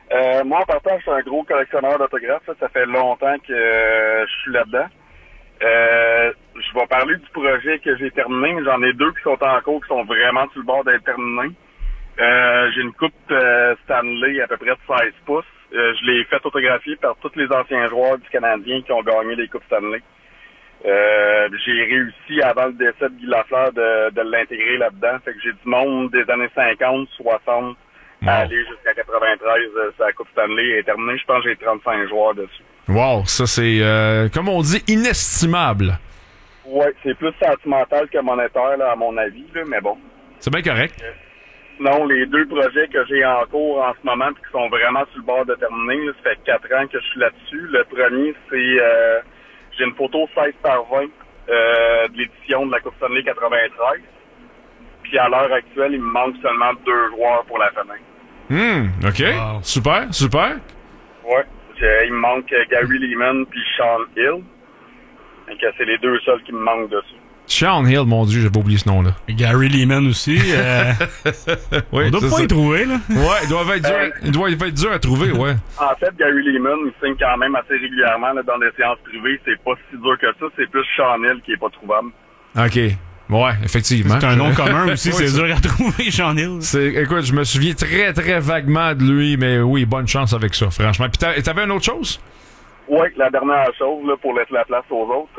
Moi, en partant, je suis un gros collectionneur d'autographes. Ça fait longtemps que je suis là-dedans. Je vais parler du projet que j'ai terminé, mais j'en ai deux qui sont en cours, qui sont vraiment sur le bord d'être terminés. J'ai une coupe Stanley à peu près de 16 pouces. Je l'ai fait autographier par tous les anciens joueurs du Canadien qui ont gagné les coupes Stanley. J'ai réussi, avant le décès de Guy Lafleur, de l'intégrer là-dedans. Fait que j'ai du monde des années 50, 60, à aller jusqu'à 93. Sa coupe Stanley est terminée. Je pense que j'ai 35 joueurs dessus. Wow, ça c'est, comme on dit, inestimable. Ouais, c'est plus sentimental que monétaire, là, à mon avis, là, mais bon. C'est bien correct. Sinon, les deux projets que j'ai en cours en ce moment et qui sont vraiment sur le bord de terminer, là, ça fait 4 ans que je suis là-dessus. Le premier, c'est j'ai une photo 16 par 20 de l'édition de la Coupe Stanley 93. Puis à l'heure actuelle, il me manque seulement 2 joueurs pour la finale. OK. Wow. Super, super. Ouais. Il me manque Gary Leeman puis Sean Hill. Donc, c'est les deux seuls qui me manquent dessus. Sean Hill, mon Dieu, j'avais oublié ce nom-là. Gary Leeman aussi. Oui, on doit pas y trouver, là. Ouais, il doit être dur à trouver, ouais. En fait, Gary Leeman, il signe quand même assez régulièrement là, dans des séances privées. C'est pas si dur que ça. C'est plus Sean Hill qui est pas trouvable. OK. Ouais, effectivement. C'est un nom commun aussi, c'est dur à trouver, Sean Hill. Écoute, je me souviens très, très vaguement de lui, mais oui, bonne chance avec ça, franchement. Puis t'avais une autre chose? Oui, la dernière chose, là, pour laisser la place aux autres,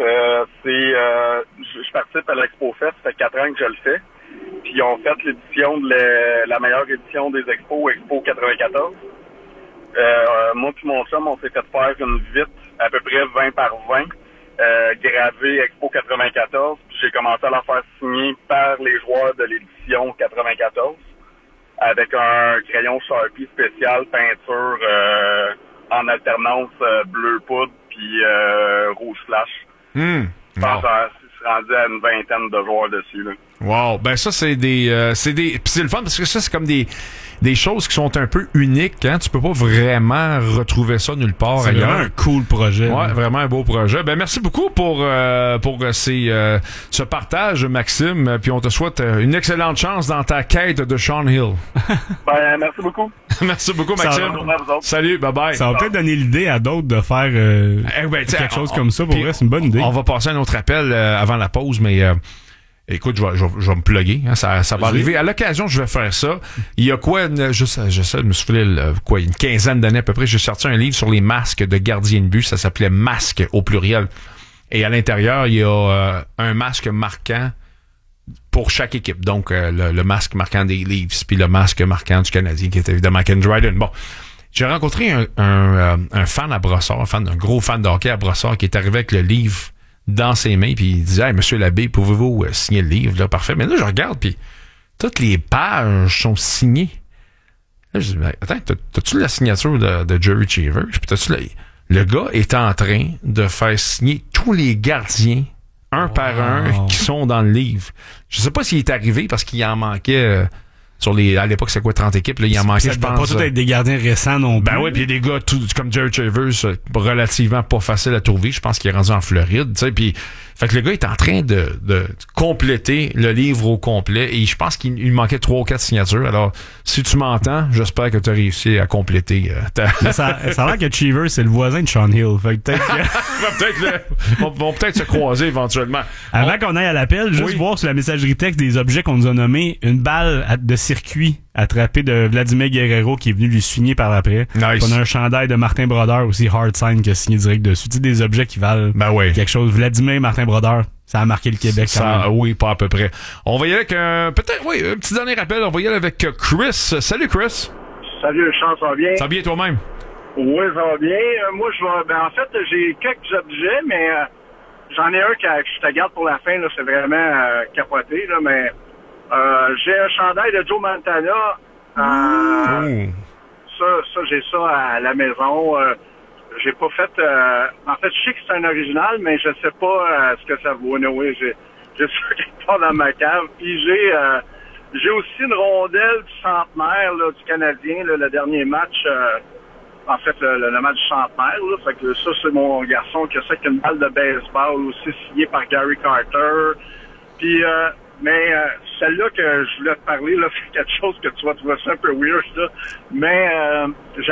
je participe à l'Expo Fest, ça fait 4 ans que je le fais. Puis ils ont fait l'édition de la meilleure édition des expos, Expo 94. Moi puis mon chum, on s'est fait faire une vitre à peu près 20 par 20, gravée Expo 94. Puis j'ai commencé à la faire signer par les joueurs de l'édition 94 avec un crayon Sharpie spécial, peinture en alternance bleu poudre puis rouge flash. Je pense que je suis rendu à une vingtaine de joueurs dessus, là. Wow, ben ça c'est des puis c'est le fun parce que ça c'est comme des choses qui sont un peu uniques, hein. Tu peux pas vraiment retrouver ça nulle part ailleurs. C'est vraiment un cool projet. Ouais, vraiment un beau projet. Ben merci beaucoup pour ce partage, Maxime. Puis on te souhaite une excellente chance dans ta quête de Sean Hill. Ben merci beaucoup. Merci beaucoup, Maxime. Salut, bye bye. Ça va peut-être donner l'idée à d'autres de faire quelque chose comme ça. Pour vrai, c'est une bonne idée. On va passer à un autre appel avant la pause, mais écoute, je vais me plugger, hein, ça va arriver. À l'occasion, je vais faire ça. Il y a quoi, je me souviens, une quinzaine d'années à peu près, j'ai sorti un livre sur les masques de gardiens de but. Ça s'appelait Masque au pluriel. Et à l'intérieur, il y a un masque marquant pour chaque équipe. Donc, le masque marquant des Leafs, puis le masque marquant du Canadien, qui est évidemment Ken Dryden. Bon. J'ai rencontré un fan à Brossard, un gros fan de hockey à Brossard, qui est arrivé avec le livre dans ses mains, puis il disait « Hey, monsieur l'abbé, pouvez-vous signer le livre? » Là, parfait. Mais là, je regarde, puis toutes les pages sont signées. Là, je dis « Attends, t'as-tu la signature de Jerry Cheever? » Puis t'as-tu le gars est en train de faire signer tous les gardiens, un par un, qui sont dans le livre. Je sais pas s'il est arrivé, parce qu'il en manquait... à l'époque, c'est quoi, 30 équipes, là, il en manquait, je pense. Ça doit pas tout être des gardiens récents non plus. Ben oui, puis il y a des gars comme Jerry Chavers, relativement pas facile à trouver. Je pense qu'il est rendu en Floride, tu sais, puis fait que le gars est en train de compléter le livre au complet et je pense qu'il lui manquait 3 ou 4 signatures. Alors, si tu m'entends, j'espère que tu as réussi à compléter ça a l'air que Cheever, c'est le voisin de Sean Hill. Fait que peut-être vont peut-être se croiser éventuellement. Avant qu'on aille à l'appel, juste voir sur la messagerie texte des objets qu'on nous a nommés, une balle de circuit attrapée de Vladimir Guerrero qui est venu lui signer par après. Nice. On a un chandail de Martin Brodeur aussi, Hard Sign, qui a signé direct dessus. Tu sais, des objets qui valent quelque chose. Vladimir, Martin Brodeur, ça a marqué le Québec. Oui, pas à peu près. On va y aller avec un petit dernier rappel. On va y aller avec Chris. Salut, Chris. Salut, Charles, ça va bien? Ça va bien toi-même? Oui, ça va bien. Moi, en fait, j'ai quelques objets, mais j'en ai un que je te garde pour la fin. Là, c'est vraiment capoté, là, mais j'ai un chandail de Joe Montana. Ça, j'ai ça à la maison. J'ai pas fait... en fait, je sais que c'est un original, mais je sais pas ce que ça vaut. Oui, j'ai ça quelque part dans ma cave. Puis j'ai aussi une rondelle du centenaire là, du Canadien, là, le dernier match... en fait, le match du centenaire. Là, fait que ça, c'est mon garçon qui a ça avec une balle de baseball aussi signée par Gary Carter. Puis... mais celle-là que je voulais te parler, là, c'est quelque chose que tu vas trouver ça un peu weird, là. Mais